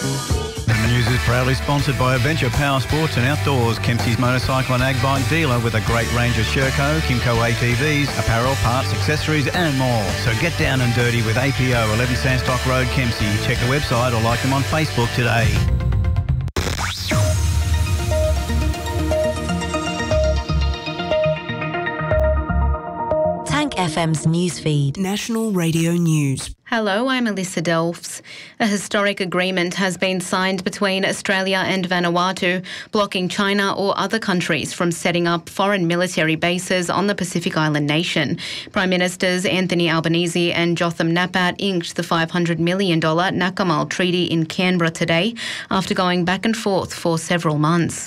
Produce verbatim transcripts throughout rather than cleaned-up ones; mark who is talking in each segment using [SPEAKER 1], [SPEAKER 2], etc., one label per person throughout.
[SPEAKER 1] The news is proudly sponsored by Adventure Power Sports and Outdoors, Kempsey's motorcycle and ag bike dealer with a great range of Sherco, Kimco A T Vs, apparel, parts, accessories and more. So get down and dirty with A P O, eleven Sandstock Road, Kempsey. Check the website or like them on Facebook today.
[SPEAKER 2] Tank F M's newsfeed.
[SPEAKER 3] National Radio News.
[SPEAKER 4] Hello, I'm Alyssa Delphs. A historic agreement has been signed between Australia and Vanuatu, blocking China or other countries from setting up foreign military bases on the Pacific Island nation. Prime Ministers Anthony Albanese and Jotham Napat inked the five hundred million dollars Nakamal Treaty in Canberra today after going back and forth for several months.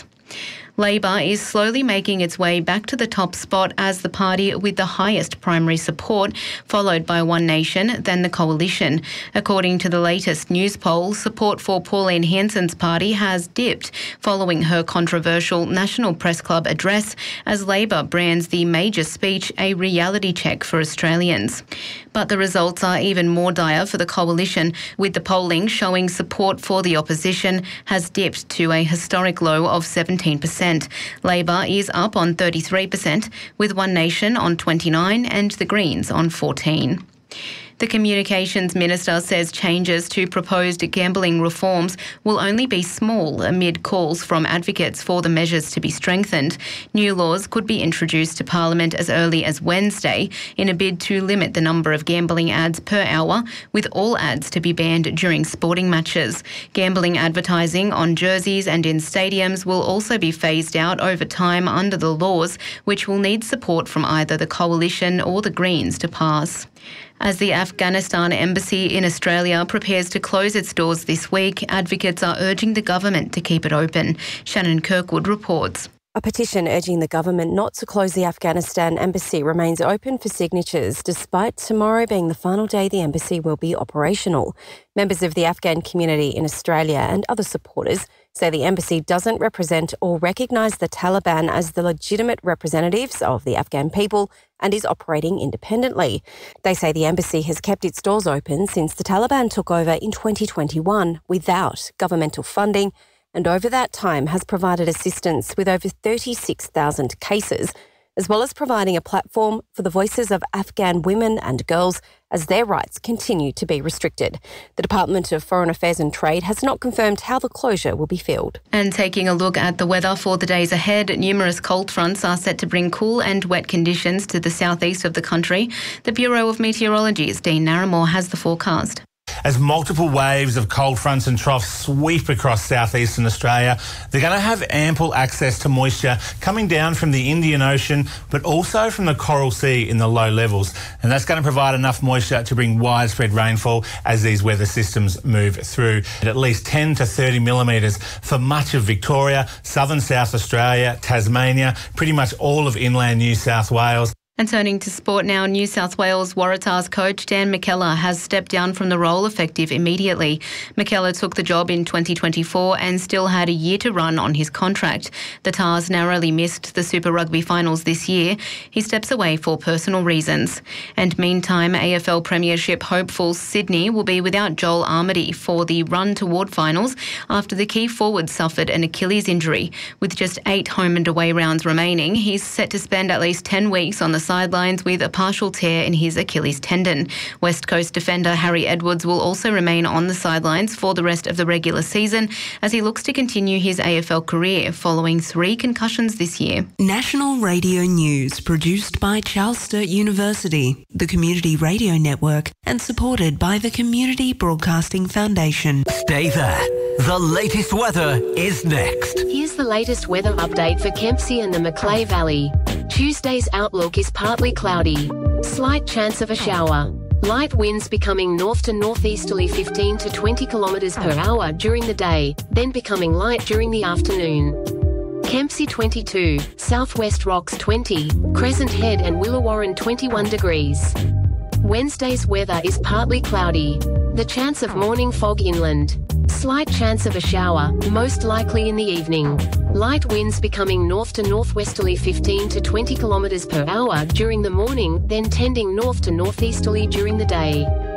[SPEAKER 4] Labor is slowly making its way back to the top spot as the party with the highest primary support, followed by One Nation, then the Coalition. According to the latest news poll, support for Pauline Hanson's party has dipped following her controversial National Press Club address as Labor brands the major speech a reality check for Australians. But the results are even more dire for the Coalition, with the polling showing support for the opposition has dipped to a historic low of seventeen percent. Labor is up on thirty-three percent, with One Nation on twenty-nine percent and the Greens on fourteen percent. The Communications Minister says changes to proposed gambling reforms will only be small amid calls from advocates for the measures to be strengthened. New laws could be introduced to Parliament as early as Wednesday in a bid to limit the number of gambling ads per hour, with all ads to be banned during sporting matches. Gambling advertising on jerseys and in stadiums will also be phased out over time under the laws, which will need support from either the Coalition or the Greens to pass. As the Afghanistan Embassy in Australia prepares to close its doors this week, advocates are urging the government to keep it open. Shannon Kirkwood reports.
[SPEAKER 5] A petition urging the government not to close the Afghanistan embassy remains open for signatures, despite tomorrow being the final day the embassy will be operational. Members of the Afghan community in Australia and other supporters say the embassy doesn't represent or recognise the Taliban as the legitimate representatives of the Afghan people and is operating independently. They say the embassy has kept its doors open since the Taliban took over in twenty twenty-one without governmental funding, and over that time has provided assistance with over thirty-six thousand cases, as well as providing a platform for the voices of Afghan women and girls as their rights continue to be restricted. The Department of Foreign Affairs and Trade has not confirmed how the closure will be filled.
[SPEAKER 4] And taking a look at the weather for the days ahead, numerous cold fronts are set to bring cool and wet conditions to the southeast of the country. The Bureau of Meteorology's Dean Narramore has the forecast.
[SPEAKER 6] As multiple waves of cold fronts and troughs sweep across southeastern Australia, they're going to have ample access to moisture coming down from the Indian Ocean, but also from the Coral Sea in the low levels. And that's going to provide enough moisture to bring widespread rainfall as these weather systems move through. At least ten to thirty millimetres for much of Victoria, southern South Australia, Tasmania, pretty much all of inland New South Wales.
[SPEAKER 4] And turning to sport now, New South Wales Waratahs coach Dan McKellar has stepped down from the role effective immediately. McKellar took the job in twenty twenty-four and still had a year to run on his contract. The Tars narrowly missed the Super Rugby finals this year. He steps away for personal reasons. And meantime, A F L Premiership hopefuls Sydney will be without Joel Armady for the run toward finals after the key forward suffered an Achilles injury. With just eight home and away rounds remaining, he's set to spend at least ten weeks on the sidelines with a partial tear in his Achilles tendon. West Coast defender Harry Edwards will also remain on the sidelines for the rest of the regular season as he looks to continue his A F L career following three concussions this year.
[SPEAKER 3] National Radio News, produced by Charles Sturt University, the Community Radio Network, and supported by the Community Broadcasting Foundation.
[SPEAKER 7] Stay there. The latest weather is next.
[SPEAKER 8] Here's the latest weather update for Kempsey and the Macleay Valley. Tuesday's outlook is partly cloudy. Slight chance of a shower. Light winds becoming north to northeasterly fifteen to twenty kilometres per hour during the day, then becoming light during the afternoon. Kempsey twenty-two, Southwest Rocks twenty, Crescent Head and Willawarren twenty-one degrees. Wednesday's weather is partly cloudy. The chance of morning fog inland. Slight chance of a shower, most likely in the evening. Light winds becoming north to northwesterly fifteen to twenty kilometres per hour during the morning, then tending north to northeasterly during the day.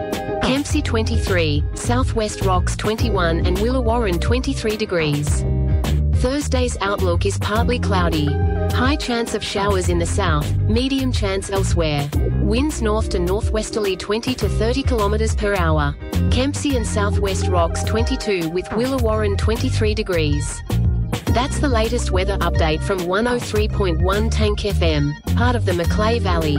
[SPEAKER 8] Kempsey twenty-three, Southwest Rocks twenty-one and Willawarren twenty-three degrees. Thursday's outlook is partly cloudy. High chance of showers in the south, medium chance elsewhere. Winds north to northwesterly twenty to thirty kilometres per hour. Kempsey and Southwest Rocks twenty-two with Willawarren twenty-three degrees. That's the latest weather update from one oh three point one Tank F M, part of the Macleay Valley.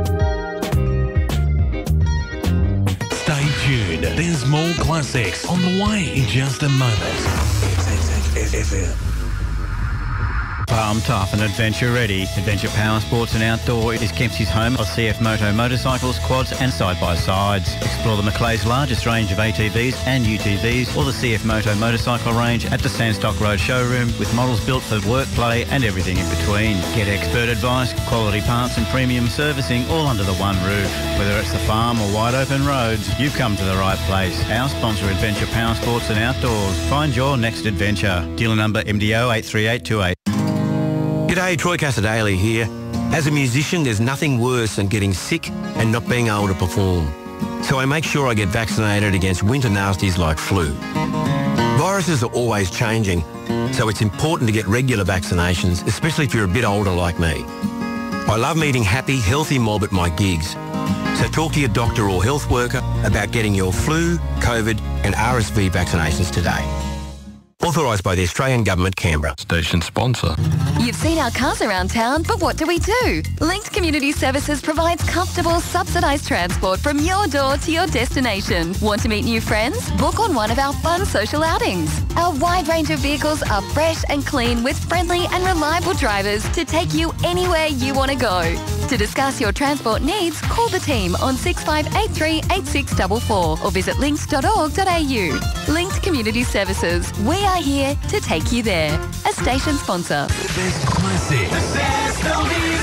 [SPEAKER 9] Stay tuned. There's more classics on the way in just a moment. F M.
[SPEAKER 1] Farm tough and adventure ready. Adventure Power Sports and Outdoor is Kempsey's home of C F Moto motorcycles, quads and side-by-sides. Explore the Macleay's largest range of A T Vs and U T Vs or the C F Moto motorcycle range at the Sandstock Road showroom with models built for work, play and everything in between. Get expert advice, quality parts and premium servicing all under the one roof. Whether it's the farm or wide open roads, you've come to the right place. Our sponsor, Adventure Power Sports and Outdoors. Find your next adventure. Dealer number M D O eight three eight two eight.
[SPEAKER 10] G'day, Troy Casadale here. As a musician, there's nothing worse than getting sick and not being able to perform. So I make sure I get vaccinated against winter nasties like flu. Viruses are always changing, so it's important to get regular vaccinations, especially if you're a bit older like me. I love meeting happy, healthy mob at my gigs. So talk to your doctor or health worker about getting your flu, COVID and R S V vaccinations today. Authorised by the Australian Government, Canberra.
[SPEAKER 11] Station sponsor.
[SPEAKER 12] You've seen our cars around town, but what do we do? Linked Community Services provides comfortable, subsidised transport from your door to your destination. Want to meet new friends? Book on one of our fun social outings. Our wide range of vehicles are fresh and clean with friendly and reliable drivers to take you anywhere you want to go. To discuss your transport needs, call the team on six five eight three eight six four four or visit links dot org dot a u. Linked Community Services. We are here to take you there. A station sponsor.
[SPEAKER 9] The best classics. The best oldies.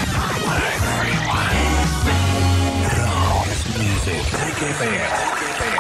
[SPEAKER 9] one oh three point one. Music. Take it there.